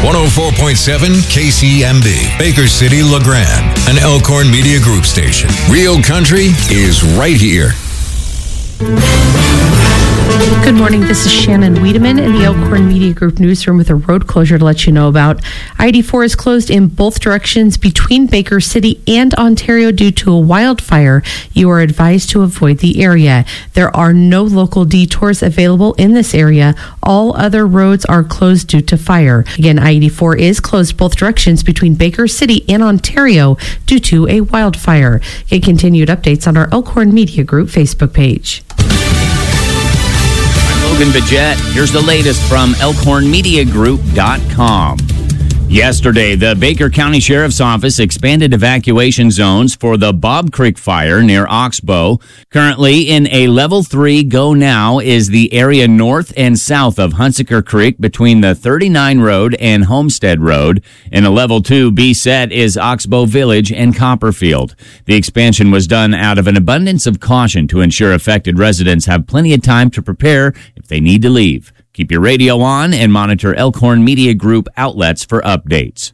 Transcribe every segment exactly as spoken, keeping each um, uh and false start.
one oh four point seven K C M B, Baker City, LeGrand, an Elkhorn Media Group station. Real country is right here. Good morning. This is Shannon Wiedemann in the Elkhorn Media Group newsroom with a road closure to let you know about. I eighty-four is closed in both directions between Baker City and Ontario due to a wildfire. You are advised to avoid the area. There are no local detours available in this area. All other roads are closed due to fire. Again, I eighty-four is closed both directions between Baker City and Ontario due to a wildfire. Get continued updates on our Elkhorn Media Group Facebook page. Logan Bidget. Here's the latest from Elkhorn Media Group dot com. Yesterday, the Baker County Sheriff's Office expanded evacuation zones for the Bob Creek fire near Oxbow. Currently in a level three go now is the area north and south of Hunsaker Creek between the thirty-nine Road and Homestead Road. In a level two B set is Oxbow Village and Copperfield. The expansion was done out of an abundance of caution to ensure affected residents have plenty of time to prepare if they need to leave. Keep your radio on and monitor Elkhorn Media Group outlets for updates.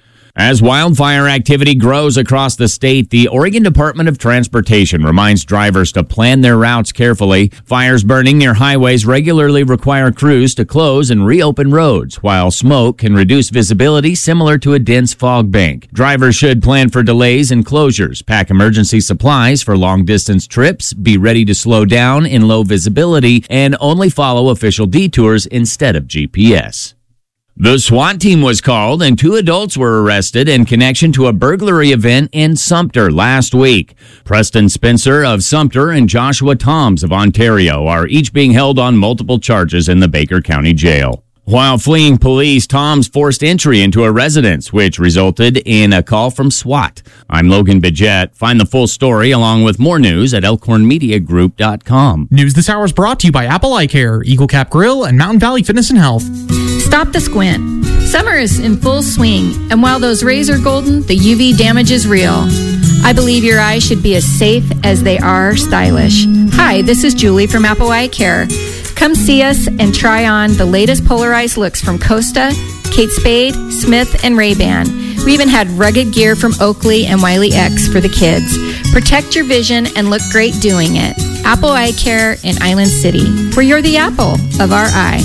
As wildfire activity grows across the state, the Oregon Department of Transportation reminds drivers to plan their routes carefully. Fires burning near highways regularly require crews to close and reopen roads, while smoke can reduce visibility similar to a dense fog bank. Drivers should plan for delays and closures, pack emergency supplies for long-distance trips, be ready to slow down in low visibility, and only follow official detours instead of G P S. The SWAT team was called and two adults were arrested in connection to a burglary event in Sumter last week. Preston Spencer of Sumter and Joshua Toms of Ontario are each being held on multiple charges in the Baker County Jail. While fleeing police, Toms forced entry into a residence, which resulted in a call from SWAT. I'm Logan Bidget. Find the full story along with more news at Elkhorn Media Group dot com. News this hour is brought to you by Apple Eye Care, Eagle Cap Grill, and Mountain Valley Fitness and Health. Stop the squint. Summer is in full swing, and while those rays are golden, the U V damage is real. I believe your eyes should be as safe as they are stylish. Hi, this is Julie from Apple Eye Care. Come see us and try on the latest polarized looks from Costa, Kate Spade, Smith, and Ray-Ban. We even had rugged gear from Oakley and Wiley X for the kids. Protect your vision and look great doing it. Apple Eye Care in Island City, where you're the apple of our eye.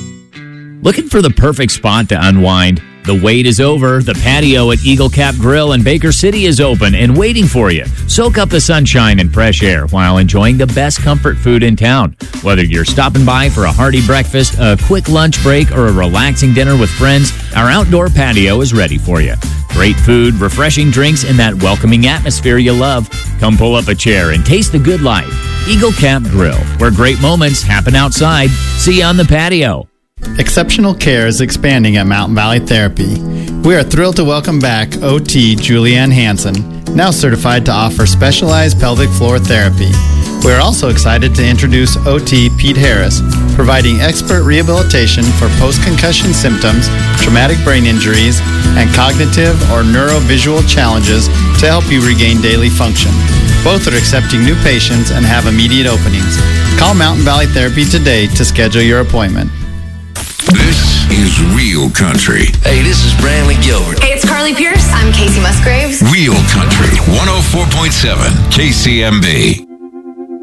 Looking for the perfect spot to unwind? The wait is over. The patio at Eagle Cap Grill in Baker City is open and waiting for you. Soak up the sunshine and fresh air while enjoying the best comfort food in town. Whether you're stopping by for a hearty breakfast, a quick lunch break, or a relaxing dinner with friends, our outdoor patio is ready for you. Great food, refreshing drinks, and that welcoming atmosphere you love. Come pull up a chair and taste the good life. Eagle Cap Grill, where great moments happen outside. See you on the patio. Exceptional care is expanding at Mountain Valley Therapy. We are thrilled to welcome back O T Julianne Hansen, now certified to offer specialized pelvic floor therapy. We are also excited to introduce O T Pete Harris, providing expert rehabilitation for post-concussion symptoms, traumatic brain injuries, and cognitive or neurovisual challenges to help you regain daily function. Both are accepting new patients and have immediate openings. Call Mountain Valley Therapy today to schedule your appointment. This is Real Country. Hey, this is Brantley Gilbert. Hey, it's Carly Pierce. I'm Casey Musgraves. Real Country, one oh four point seven K C M B.